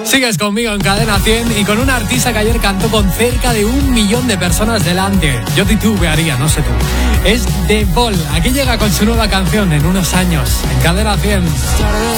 Sigues conmigo en Cadena 100 y con una artista que ayer cantó con cerca de 1 millón de personas delante. Yo titubearía, no sé tú. Es The Ball. Aquí llega con su nueva canción en unos años. En Cadena 100.